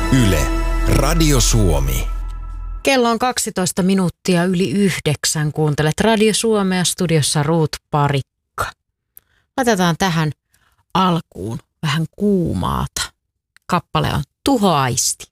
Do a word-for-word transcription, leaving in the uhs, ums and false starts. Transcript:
Yle, Radio Suomi. Kello on kaksitoista minuuttia yli yhdeksän. Kuuntelet Radio Suomea, studiossa Ruut Parikka. Laitetaan tähän alkuun vähän kuumaata. Kappale on Tuhoaisti.